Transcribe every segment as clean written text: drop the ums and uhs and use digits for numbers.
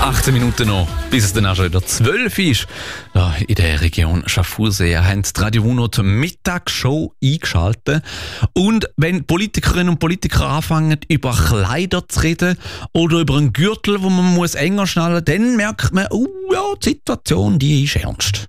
18 Minuten noch, bis es dann auch schon wieder 12 ist. Da in der Region Schaffhausen haben die Radio Uno die Mittagsshow eingeschaltet. Und wenn Politikerinnen und Politiker anfangen, über Kleider zu reden oder über einen Gürtel, wo man muss enger schnallen muss, dann merkt man, oh ja, die Situation, die ist ernst.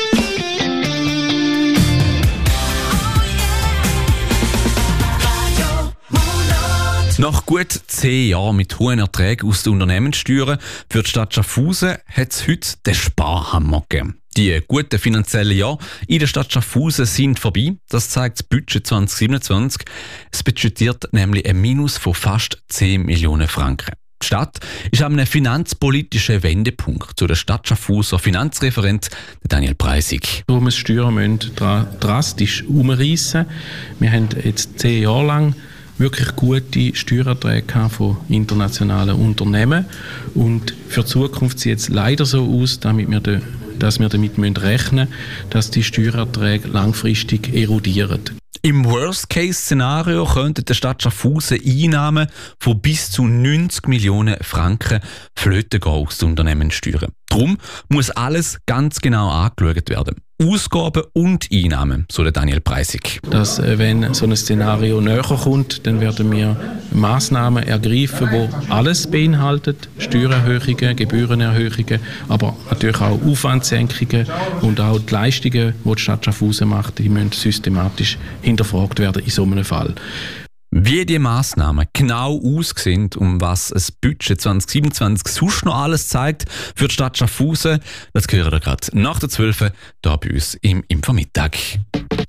Nach gut 10 Jahren mit hohen Erträgen aus den Unternehmenssteuern für die Stadt Schaffhausen hat es heute den Sparhammer gegeben. Die guten finanziellen Jahre in der Stadt Schaffhausen sind vorbei. Das zeigt das Budget 2027. Es budgetiert nämlich ein Minus von fast 10 Millionen Franken. Die Stadt ist an einem finanzpolitischen Wendepunkt. Zu der Stadt Schaffhauser Finanzreferent Daniel Preissig. Wo wir Steuern müssen drastisch umreißen. Wir haben jetzt 10 Jahre lang wirklich gute Steuererträge von internationalen Unternehmen. Und für die Zukunft sieht es leider so aus, dass wir damit rechnen müssen, dass die Steuererträge langfristig erodieren. Im Worst-Case-Szenario könnten der Stadt Schaffhausen Einnahmen von bis zu 90 Millionen Franken flöten gehen aus den Unternehmenssteuern. Darum muss alles ganz genau angeschaut werden. Ausgaben und Einnahmen, so der Daniel Preissig. Dass, wenn so ein Szenario näher kommt, dann werden wir Massnahmen ergreifen, die alles beinhaltet. Steuererhöhungen, Gebührenerhöhungen, aber natürlich auch Aufwandsenkungen und auch die Leistungen, die die Stadt Schaffhausen macht, die müssen systematisch hinterfragt werden in so einem Fall. Wie die Massnahmen genau aussehen und was das Budget 2027 sonst noch alles zeigt für die Stadt Schaffhausen, das hören wir gerade nach der 12 hier bei uns im Infomittag.